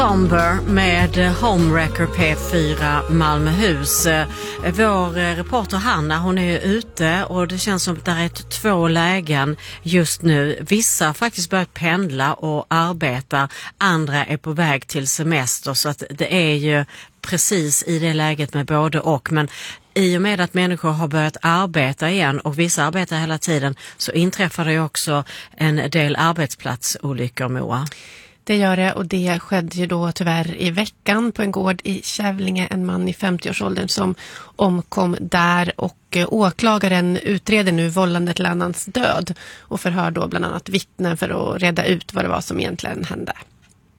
Somber med Homewrecker P4 Malmöhus. Vår reporter Hanna, hon är ute och det känns som att det är 2 lägen just nu. Vissa har faktiskt börjat pendla och arbeta, andra är på väg till semester, så att det är ju precis i det läget med både och. Men i och med att människor har börjat arbeta igen och vissa arbetar hela tiden, så inträffar det också en del arbetsplatsolyckor, Moa. Det gör det, och det skedde ju då tyvärr i veckan på en gård i Kävlinge, en man i 50-årsåldern som omkom där, och åklagaren utreder nu vållande till annans död och förhör då bland annat vittnen för att reda ut vad det var som egentligen hände.